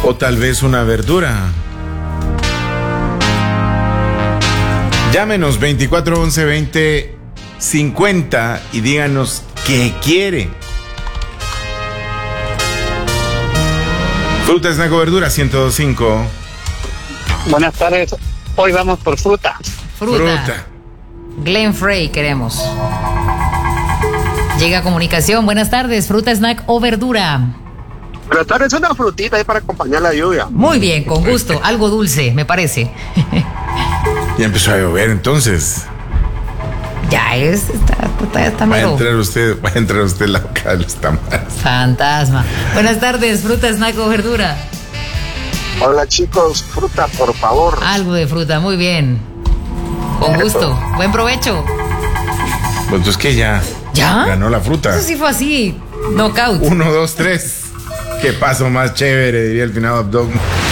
O tal vez una verdura. Llámenos 2411-2050 y díganos qué quiere. Fruta, snack o verdura, 102.5. Buenas tardes. Hoy vamos por fruta. Fruta. Glen Frey queremos. Llega comunicación. Buenas tardes. Fruta, snack o verdura. Buenas tardes. Una frutita ahí para acompañar la lluvia. Muy bien, con gusto. Algo dulce, me parece. Ya empezó a llover, entonces. Ya está Va a mero. entrar usted en la boca de los tamales. Fantasma. Buenas tardes. Fruta, snack o verdura. Hola chicos, fruta por favor. Algo de fruta, muy bien. Con gusto. Buen provecho. Pues entonces que ya ganó la fruta. Eso sí fue así. Knockout. 1, 2, 3. Qué paso más chévere, diría el finado Abdog.